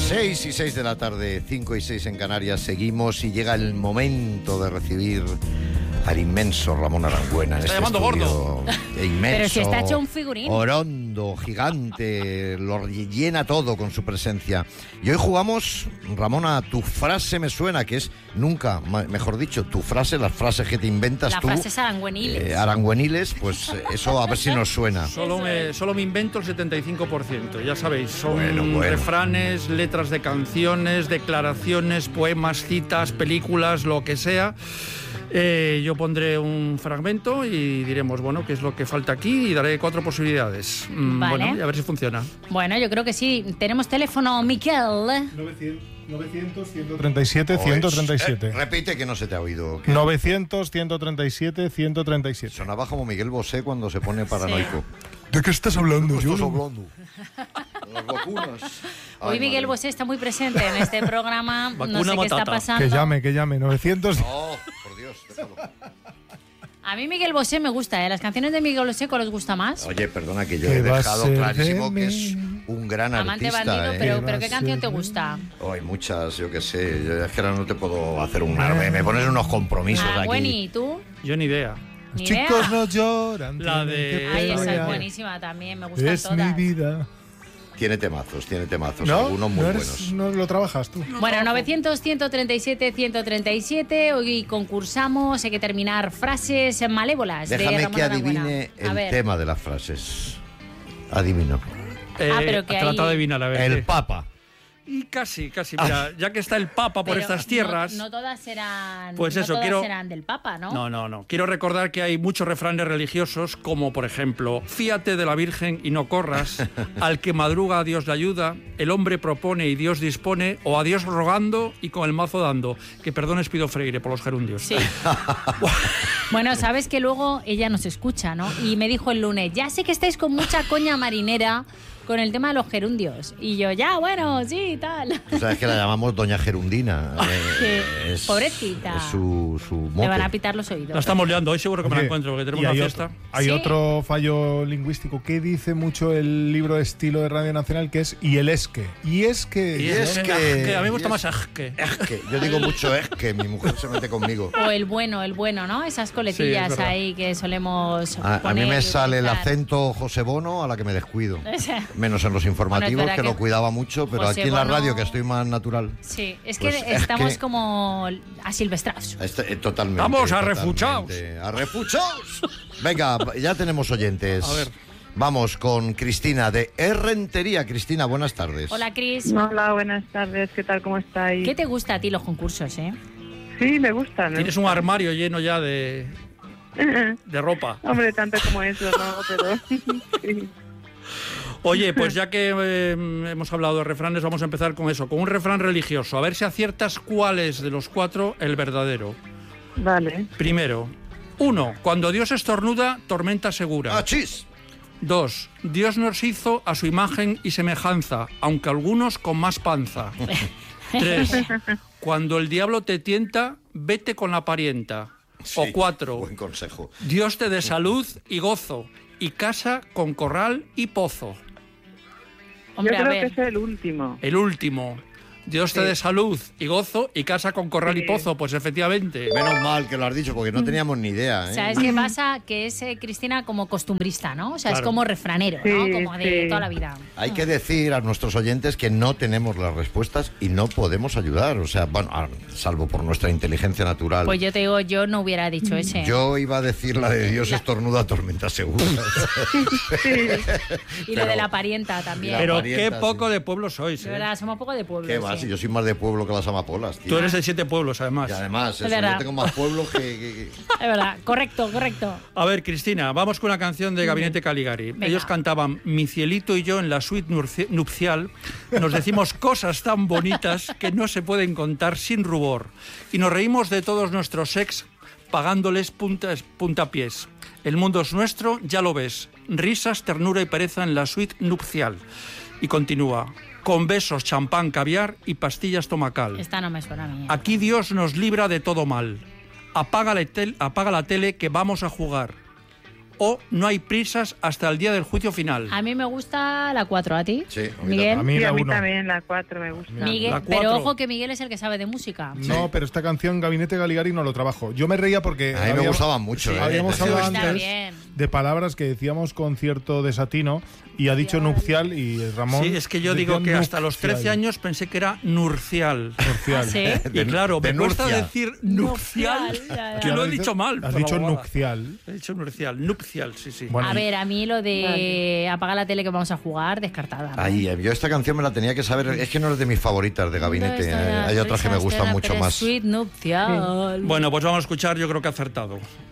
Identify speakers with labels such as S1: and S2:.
S1: 6:06 de la tarde, 5:06 en Canarias. Seguimos y llega el momento de recibir al inmenso Ramón Arangüena.
S2: Está llamando gordo.
S1: Inmenso.
S3: Pero si está hecho un figurín.
S1: Orondo, gigante, lo llena todo con su presencia. Y hoy jugamos, Ramón, a Tu frase me suena, que es nunca, mejor dicho, tu frase, las frases que te inventas tú.
S3: Las frases arangüeniles.
S1: Arangüeniles, pues eso a ver si nos suena.
S2: Solo me invento el 75%, ya sabéis, son
S1: Bueno.
S2: refranes, letras de canciones, declaraciones, poemas, citas, películas, lo que sea. Yo pondré un fragmento y diremos, bueno, qué es lo que falta aquí y daré 4 posibilidades.
S3: Vale.
S2: Bueno, y a ver si funciona.
S3: Bueno, yo creo que sí. Tenemos teléfono, Miquel.
S4: 900-137-137.
S1: Repite que no se te ha oído.
S4: 900-137-137.
S1: Sonaba como Miguel Bosé cuando se pone paranoico.
S4: ¿De qué estás hablando?
S1: ¿Qué estás hablando? Las vacunas.
S3: Hoy
S1: Ay,
S3: Miguel
S1: madre.
S3: Bosé está muy presente en este programa.
S2: Vacuna
S3: No sé qué está
S2: matata.
S3: pasando.
S4: Que llame. 900.
S1: No, por Dios, déjalo.
S3: A mí Miguel Bosé me gusta, ¿eh? Las canciones de Miguel Bosé, ¿cuál os gusta más?
S1: Oye, perdona que yo
S4: ¿Qué
S1: he
S4: va a
S1: dejado
S4: ser
S1: clarísimo
S4: de
S1: que
S4: mí?
S1: es un gran
S3: Amante
S1: artista.
S3: bandido, pero
S4: Va
S3: ¿qué
S4: a
S3: canción te
S4: ser de
S3: gusta?
S1: Oh, hay muchas, yo qué sé. Yo es que ahora no te puedo hacer un arme. Me pones unos compromisos
S3: Ah,
S1: aquí.
S3: Wenny, ¿y tú?
S2: Yo ni idea.
S3: Ni
S4: Los
S3: idea.
S4: chicos no lloran.
S2: La
S4: tienen
S2: de-
S4: que
S3: Ay, esa es
S4: pelear.
S3: buenísima también, me gustan
S4: Es
S3: todas.
S4: mi vida.
S1: Tiene temazos,
S4: ¿No?
S1: algunos muy
S4: ¿No,
S1: buenos.
S4: no lo trabajas tú.
S3: Bueno, 900-137-137, hoy concursamos, hay que terminar frases malévolas. de
S1: Déjame
S3: Ramón
S1: que
S3: Arangüena.
S1: adivine
S3: A
S1: el
S3: ver.
S1: tema de las frases. Adivino.
S3: pero que
S2: trata
S3: ahí-
S2: de adivinar, a ver.
S1: El
S2: ¿qué?
S1: Papa.
S2: Y casi, mira, ya que está el Papa por
S3: Pero
S2: estas tierras...
S3: No todas serán,
S2: Pues
S3: no
S2: eso,
S3: todas
S2: quiero-
S3: serán del Papa, ¿no?
S2: No. Quiero recordar que hay muchos refranes religiosos, como por ejemplo, fíate de la Virgen y no corras, al que madruga a Dios le ayuda, el hombre propone y Dios dispone, o a Dios rogando y con el mazo dando. Que perdones pido Freire por los gerundios.
S3: Sí. Bueno, sabes que luego ella nos escucha, ¿no? Y me dijo el lunes, ya sé que estáis con mucha coña marinera con el tema de los gerundios. Y yo, ya, bueno, sí, tal.
S1: Tú sabes que la llamamos Doña Gerundina.
S3: Sí, pobrecita.
S1: Es su
S3: Me
S1: mote.
S3: van a pitar los oídos.
S2: La estamos liando, hoy seguro que me la
S4: Oye,
S2: encuentro, porque tenemos
S4: y
S2: una
S4: hay
S2: fiesta.
S4: Hay
S3: Sí.
S4: otro fallo lingüístico que dice mucho el libro de estilo de Radio Nacional, que es y el esque. Y es que...
S2: Y
S1: es
S2: es
S1: que-
S2: que a mí me gusta
S1: y
S2: más
S1: es-
S2: que.
S1: Es que yo digo mucho es que mi mujer se mete conmigo.
S3: O el bueno, ¿no? Esas
S2: Sí,
S3: coletillas
S2: es verdad.
S3: ahí que solemos
S1: A mí
S3: poner
S1: me
S3: y
S1: sale el
S3: utilizar.
S1: acento José Bono a la que me descuido. Menos en los
S3: Bueno,
S1: informativos,
S3: es verdad
S1: que lo
S3: que
S1: cuidaba mucho, pero
S3: José
S1: aquí en la
S3: Bono-
S1: radio, que estoy más natural.
S3: Sí, es
S1: Pues
S3: que
S1: es
S3: estamos
S1: que-
S3: como asilvestrados.
S1: Totalmente.
S2: Vamos a
S1: totalmente.
S2: refuchaos.
S1: ¡A refuchaos! Venga, ya tenemos oyentes.
S2: A ver.
S1: Vamos con Cristina de Errentería. Cristina, buenas tardes.
S3: Hola, Cris.
S5: Hola, buenas tardes, ¿qué tal? ¿Cómo estáis?
S3: ¿Qué te gusta a ti los concursos, eh?
S5: Sí, me gustan.
S2: Tienes un armario lleno ya de ropa.
S5: Hombre, tanto como eso, ¿no? Pero... sí.
S2: Oye, pues ya que hemos hablado de refranes, vamos a empezar con eso, con un refrán religioso. A ver si aciertas cuál es de los 4 el verdadero.
S5: Vale.
S2: Primero, 1. Cuando Dios estornuda, tormenta segura.
S1: ¡Achis!
S2: 2. Dios nos hizo a su imagen y semejanza, aunque algunos con más panza. 3. Cuando el diablo te tienta, vete con la parienta. O
S1: Sí,
S2: 4.
S1: Buen consejo.
S2: Dios te dé salud y gozo, y casa con corral y pozo.
S3: Hombre,
S5: Yo
S3: a
S5: creo
S3: ver.
S5: que es el último.
S2: El último. Dios te dé salud y gozo, y casa con corral y
S5: Sí.
S2: pozo. Pues efectivamente.
S1: Menos mal que lo has dicho, porque no teníamos ni idea. ¿eh?
S3: ¿Sabes qué pasa? Que es, Cristina, como costumbrista, ¿no? O sea, es
S2: Claro.
S3: como refranero, ¿no?
S5: Sí,
S3: Como de
S5: sí.
S3: toda la vida.
S1: Hay que decir a nuestros oyentes que no tenemos las respuestas y no podemos ayudar. O sea, bueno, salvo por nuestra inteligencia natural.
S3: Pues yo te digo, yo no hubiera dicho ese.
S1: Yo iba a decir la de Dios estornuda, tormenta segura.
S3: Y lo de la parienta también.
S1: La
S2: Pero
S1: parienta,
S2: qué
S1: sí.
S2: poco de pueblo sois.
S3: De
S2: ¿eh?
S3: verdad, somos poco de pueblo.
S1: ¿Qué va?
S3: sí.
S1: Si yo soy más de pueblo que las amapolas, tío.
S2: Tú eres de 7 pueblos, además.
S1: Y además, eso,
S3: verdad.
S1: yo tengo más pueblo
S3: Es verdad, correcto.
S2: A ver, Cristina, vamos con una canción de Gabinete Caligari.
S3: Venga.
S2: Ellos cantaban Mi cielito y yo en la suite nupcial. Nos decimos cosas tan bonitas que no se pueden contar sin rubor. Y nos reímos de todos nuestros ex pagándoles puntapiés. El mundo es nuestro, ya lo ves. Risas, ternura y pereza en la suite nupcial. Y continúa. Con besos, champán, caviar y pastillas tomacal.
S3: Esta no me suena a mí.
S2: Aquí Dios nos libra de todo mal. Apaga la tele que vamos a jugar. o No hay prisas hasta el día del juicio final.
S3: A mí me gusta la 4, ¿a ti?
S1: Sí, a mí
S3: Miguel.
S4: A mí
S5: Sí,
S4: la
S5: a mí
S4: 1.
S5: también la 4 me gusta.
S3: Miguel,
S2: La
S3: pero
S2: 4.
S3: ojo que Miguel es el que sabe de música.
S4: No, pero esta canción Gabinete Galigari no lo trabajo. Yo me reía porque
S1: A mí me gustaba mucho.
S4: habíamos
S1: Sí,
S4: hablado
S3: está
S4: antes
S3: bien.
S4: de palabras que decíamos con cierto desatino y ha dicho nupcial y Ramón.
S2: Sí, es que yo
S4: decía
S2: digo que hasta los
S4: nupcial.
S2: 13 años pensé que era nurcial.
S4: Nupcial.
S3: Ah, ¿sí?
S2: Y claro,
S1: de
S2: me cuesta
S1: Nurcia.
S2: decir nupcial,
S3: Nupcial, ya, ya.
S2: que lo he dicho mal.
S4: Has
S2: por
S4: dicho
S2: la bobada.
S4: nupcial.
S2: He dicho nupcial, sí, sí.
S4: Bueno,
S3: A ver, a mí lo de apaga la tele que vamos a jugar, descartada. ¿no?
S1: Ay, yo esta canción me la tenía que saber. Es que no es de mis favoritas de Gabinete. Hay otras que me gustan mucho más.
S3: Suite nupcial.
S2: Bueno, pues vamos a escuchar, yo creo que ha acertado.